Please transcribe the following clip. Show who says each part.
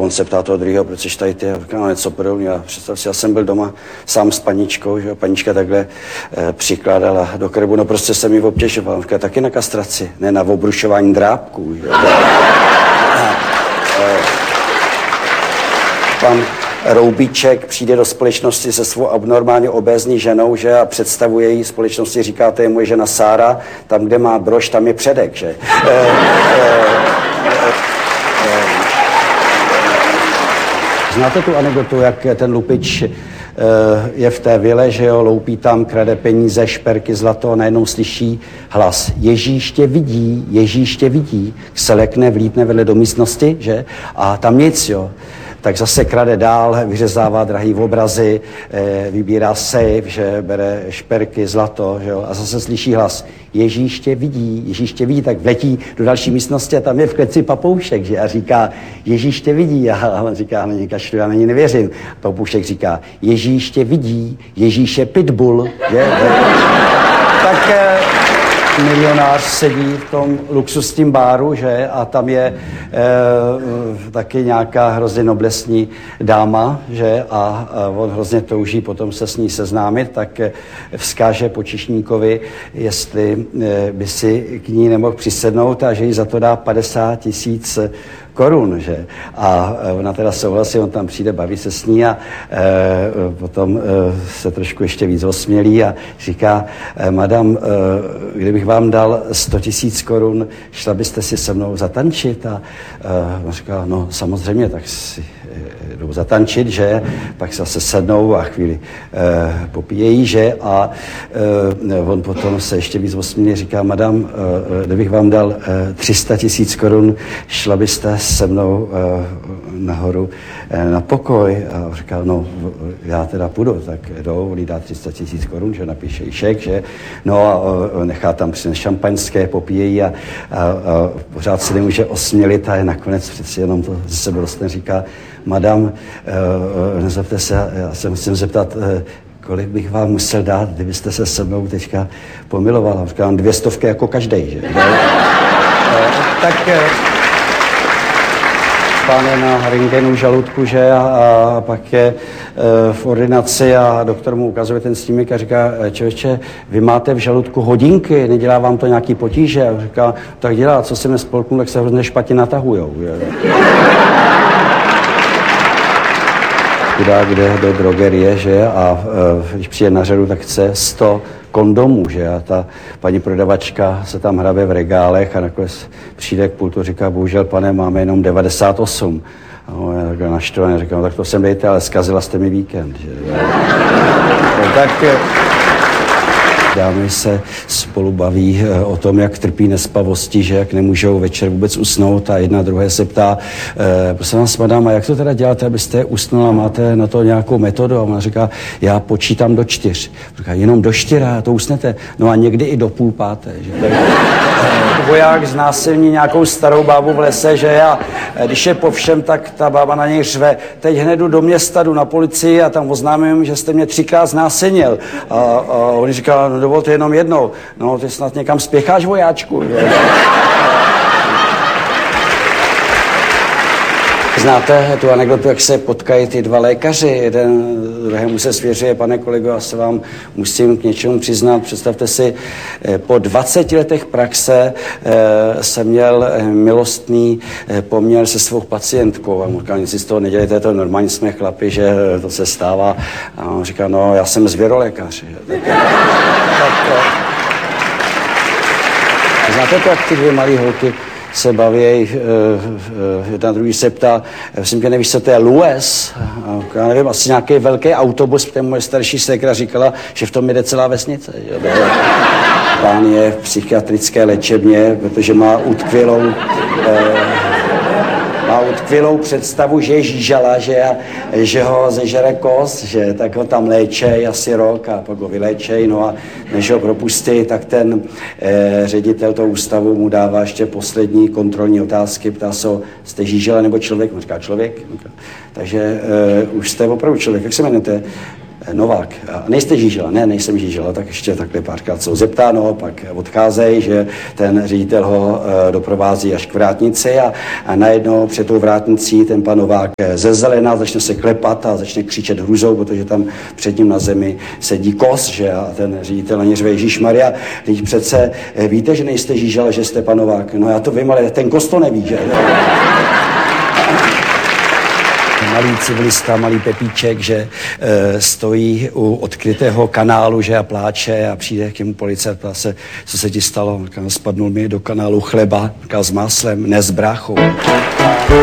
Speaker 1: on se ptá toho druhého, proč jsi tady ty? A říká, no něco podobného. Představ si, já jsem byl doma sám s paničkou, že panička takhle přikládala do krbu, no prostě jsem ji obtěžoval. Říká, taky na kastraci, ne na obrušování drápků. Pan Roubíček přijde do společnosti se svou abnormálně obézní ženou, že, a představuje jí společnosti, říká, to je moje žena Sára, tam, kde má brož, tam je předek, že. Znáte tu anekdotu, jak ten lupič je v té vile, že jo, loupí tam, krade peníze, šperky, zlato, a najednou slyší hlas. Ježíš tě vidí, se lekne, vlítne vedle do místnosti, že, a tam nic, jo. Tak zase krade dál, vyřezává drahý obrazy, vybírá sejf, že bere šperky, zlato, že jo, a zase slyší hlas. Ježíš tě vidí, tak vletí do další místnosti a tam je v kleci papoušek, že, a říká, Ježíš tě vidí, a on říká, není kašlu, já na ní nevěřím. Papoušek říká, Ježíš tě vidí, Ježíš je pitbull, že? Tak milionář sedí v tom luxusním báru, že, a tam je taky nějaká hrozně noblesní dáma, že, a on hrozně touží potom se s ní seznámit, tak vzkáže počišníkovi, jestli by si k ní nemohl přisednout a že jí za to dá 50 000 korun, že? A ona teda souhlasí, on tam přijde, baví se s ní a potom se trošku ještě víc osmělí a říká, madam, kdybych vám dal 100 000 korun, šla byste si se mnou zatančit? A on říká, no samozřejmě, tak si jdou zatančit, že? Pak se zase sednou a chvíli popíjejí, že? A on potom se ještě víc osmělí, říká, madam, kdybych vám dal 300 000 korun, šla byste se mnou nahoru na pokoj. A říkal, no, já teda půjdu, tak jdou, on jí dá 300 000 korun, že napíše jí šek, že? No a nechá tam přinést šampaňské, popíjejí a pořád se nemůže osmělit a nakonec přeci jenom to ze sebe dostane, říká, madam, nezepte se, já se musím zeptat, kolik bych vám musel dát, kdybyste se se mnou teďka pomilovala. Říkám, 200 jako každej, že? Tak pán je na rentgenu žaludku, že, a pak je v ordinaci a doktor mu ukazuje ten snímek a říká, člověče, vy máte v žaludku hodinky, nedělá vám to nějaký potíže? A říká, tak dělá, co se mě spolknu, tak se hrozně špatně natahujou. Chudák jde do drogerie, že, a když přijde na řadu, tak chce 100 kondomů, že, a ta paní prodavačka se tam hrabe v regálech a nakonec přijde k pultu, říká, bohužel, pane, máme jenom 98. A on je takhle naštvaný, říkám, tak to sem dejte, ale zkazila jste mi víkend, že. Tak dámy se spolu baví o tom, jak trpí nespavosti, že jak nemůžou večer vůbec usnout a jedna druhé se ptá, prosím vás, madam, a jak to teda děláte, abyste usnula, máte na to nějakou metodu? A ona říká, já počítám do 4. Říká, jenom do 4, to usnete? No a někdy i do 4:30, že? Voják znásilní nějakou starou bábu v lese, že, a když je po všem, tak ta bába na něj řve, teď hned jdu do města, jdu na policii a tam oznámím, že jste mě 3krát znásilnil. A on říká, no dovolte jenom jednou. No, ty snad někam spěcháš, vojáčku. Znáte tu anekdotu, jak se potkají ty dva lékaři, jeden druhému se svěřuje, pane kolego, já se vám musím k něčemu přiznat. Představte si, po 20 letech praxe jsem měl milostný poměr se svou pacientkou. A on říkal, nic si z toho nedělejte, to normálně jsme chlapi, že to se stává. A on říká, no, já jsem zvěrolékař. Znáte to, jak ty dvě malé holky se baví, jedna druhý se ptá, myslím, že nevíš, co to je Lues? Já nevím, asi nějaký velký autobus, protože moje starší ségra říkala, že v tom jede celá vesnice. Pán je v psychiatrické léčebně, protože má utkvělou představu, že je žížala, že ho zežere kost, že tak ho tam léčej asi rok a pak ho vyléčej, no a než ho propustí, tak ten ředitel toho ústavu mu dává ještě poslední kontrolní otázky, ptá se ho, jste žížela nebo člověk? On říká, člověk. Takže už jste opravdu člověk, jak se jmenujete? Novák, a nejste Žížela? Ne, nejsem Žížela, tak ještě takhle párkrát jsou zeptáno, pak odcházejí, že ten ředitel ho doprovází až k vrátnici a najednou před tou vrátnicí ten pan Novák zezelená, začne se klepat a začne křičet hrůzou, protože tam před ním na zemi sedí kos, že a ten ředitel na ně řve: Ježíšmarja, teď přece víte, že nejste Žížela, že jste pan Novák. No já to vím, ale ten kos to neví, že? Malý civilista, malý Pepíček, že stojí u odkrytého kanálu, že a pláče a přijde k němu policajt, ptá se, co se ti stalo. Spadnul mi do kanálu chleba, s máslem, ne s bráchou.